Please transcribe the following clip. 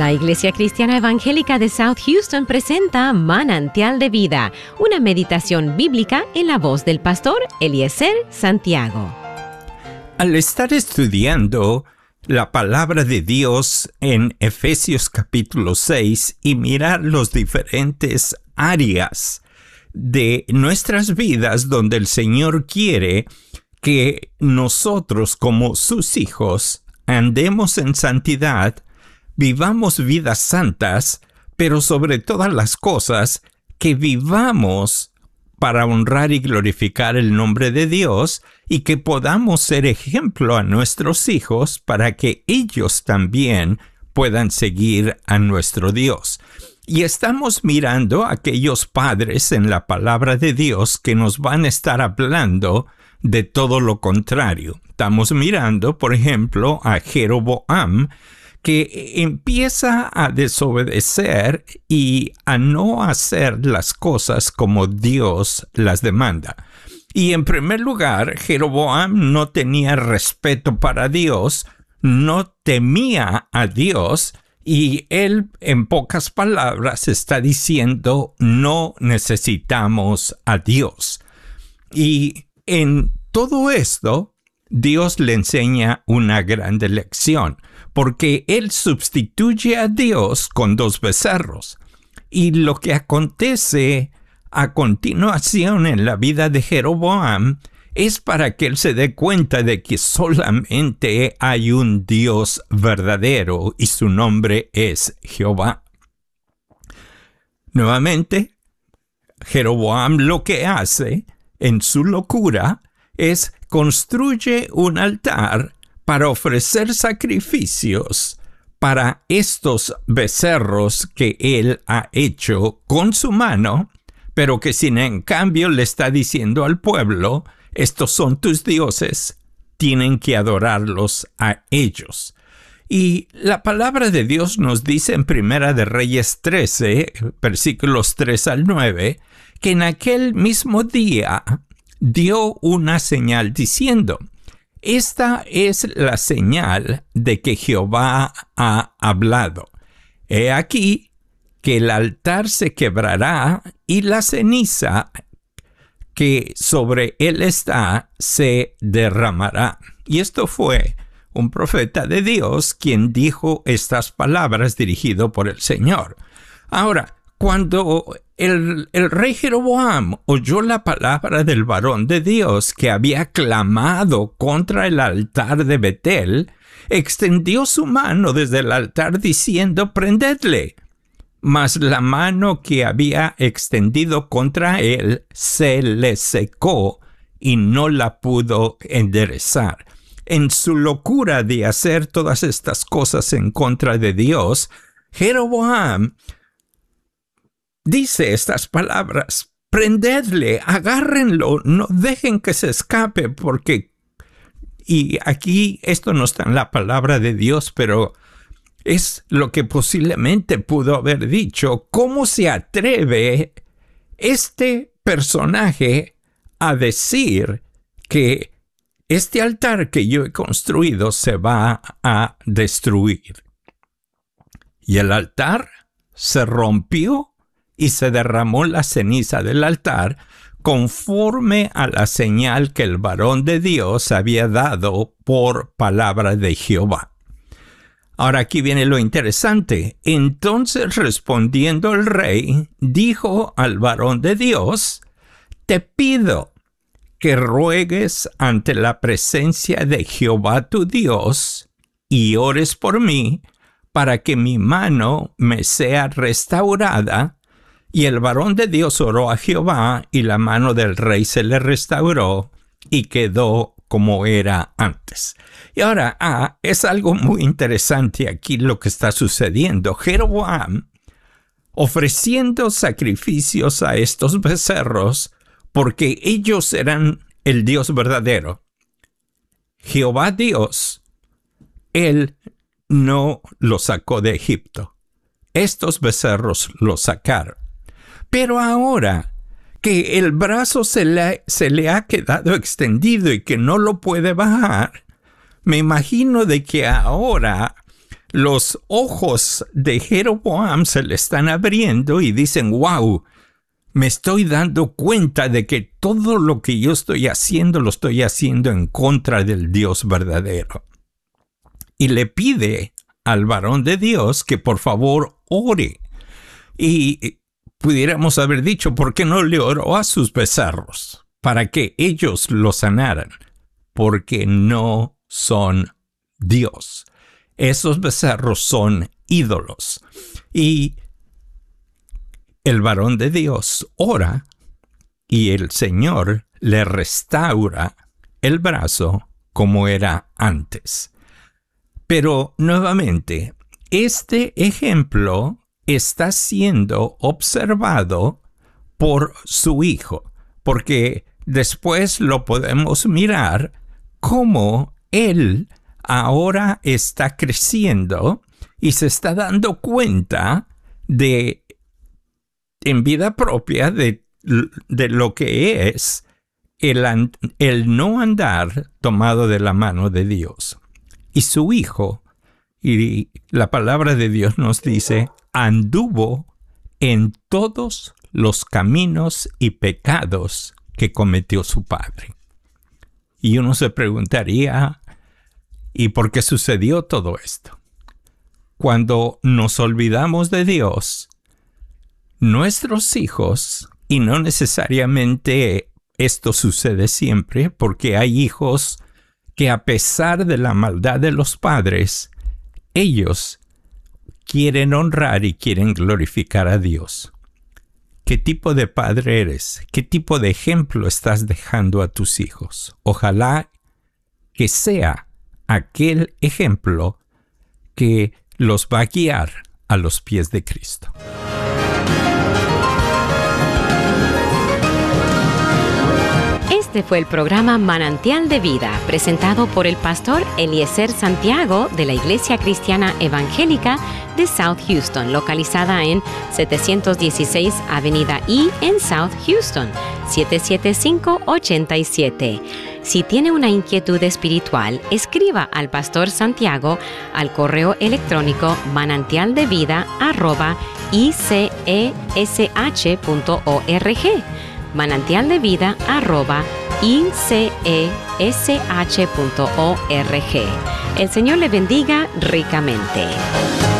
La Iglesia Cristiana Evangélica de South Houston presenta Manantial de Vida, una meditación bíblica en la voz del pastor Eliezer Santiago. Al estar estudiando la palabra de Dios en Efesios capítulo 6 y mirar las diferentes áreas de nuestras vidas donde el Señor quiere que nosotros como sus hijos andemos en santidad, vivamos vidas santas, pero sobre todas las cosas, que vivamos para honrar y glorificar el nombre de Dios y que podamos ser ejemplo a nuestros hijos para que ellos también puedan seguir a nuestro Dios. Y estamos mirando a aquellos padres en la palabra de Dios que nos van a estar hablando de todo lo contrario. Estamos mirando, por ejemplo, a Jeroboam, que empieza a desobedecer y a no hacer las cosas como Dios las demanda. Y en primer lugar, Jeroboam no tenía respeto para Dios, no temía a Dios, y él, en pocas palabras, está diciendo, no necesitamos a Dios. Y en todo esto, Dios le enseña una grande lección, porque él sustituye a Dios con dos becerros. Y lo que acontece a continuación en la vida de Jeroboam es para que él se dé cuenta de que solamente hay un Dios verdadero y su nombre es Jehová. Nuevamente, Jeroboam lo que hace en su locura es construye un altar para ofrecer sacrificios para estos becerros que él ha hecho con su mano, pero que sin en cambio le está diciendo al pueblo, estos son tus dioses, tienen que adorarlos a ellos. Y la palabra de Dios nos dice en Primera de Reyes 13, versículos 3 al 9, que en aquel mismo día dio una señal diciendo, esta es la señal de que Jehová ha hablado. He aquí que el altar se quebrará y la ceniza que sobre él está se derramará. Y esto fue un profeta de Dios quien dijo estas palabras dirigido por el Señor. Ahora, cuando el rey Jeroboam oyó la palabra del varón de Dios que había clamado contra el altar de Betel, extendió su mano desde el altar diciendo, prendedle. Mas la mano que había extendido contra él se le secó y no la pudo enderezar. En su locura de hacer todas estas cosas en contra de Dios, Jeroboam dice estas palabras, prendedle, agárrenlo, no dejen que se escape, porque, y aquí esto no está en la palabra de Dios, pero es lo que posiblemente pudo haber dicho. ¿Cómo se atreve este personaje a decir que este altar que yo he construido se va a destruir? Y el altar se rompió y se derramó la ceniza del altar conforme a la señal que el varón de Dios había dado por palabra de Jehová. Ahora aquí viene lo interesante. Entonces respondiendo el rey, dijo al varón de Dios, te pido que ruegues ante la presencia de Jehová tu Dios y ores por mí para que mi mano me sea restaurada. Y el varón de Dios oró a Jehová y la mano del rey se le restauró y quedó como era antes. Y ahora, es algo muy interesante aquí lo que está sucediendo. Jeroboam ofreciendo sacrificios a estos becerros porque ellos eran el Dios verdadero. Jehová Dios, él no los sacó de Egipto. Estos becerros los sacaron. Pero ahora que el brazo se le ha quedado extendido y que no lo puede bajar, me imagino de que ahora los ojos de Jeroboam se le están abriendo y dicen, wow, me estoy dando cuenta de que todo lo que yo estoy haciendo lo estoy haciendo en contra del Dios verdadero. Y le pide al varón de Dios que por favor ore. Y pudiéramos haber dicho, ¿por qué no le oró a sus becerros? Para que ellos lo sanaran. Porque no son Dios. Esos becerros son ídolos. Y el varón de Dios ora y el Señor le restaura el brazo como era antes. Pero nuevamente, este ejemplo está siendo observado por su hijo, porque después lo podemos mirar cómo él ahora está creciendo y se está dando cuenta de, en vida propia, de lo que es el no andar tomado de la mano de Dios. Y su hijo, y la palabra de Dios nos dice, anduvo en todos los caminos y pecados que cometió su padre. Y uno se preguntaría, ¿y por qué sucedió todo esto? Cuando nos olvidamos de Dios, nuestros hijos, y no necesariamente esto sucede siempre, porque hay hijos que a pesar de la maldad de los padres, ellos quieren honrar y quieren glorificar a Dios. ¿Qué tipo de padre eres? ¿Qué tipo de ejemplo estás dejando a tus hijos? Ojalá que sea aquel ejemplo que los va a guiar a los pies de Cristo. Este fue el programa Manantial de Vida, presentado por el pastor Eliezer Santiago de la Iglesia Cristiana Evangélica de South Houston, localizada en 716 Avenida E en South Houston, 77587. Si tiene una inquietud espiritual, escriba al pastor Santiago al correo electrónico manantialdevida@icesh.org. manantialdevida@icesh.org. El Señor le bendiga ricamente.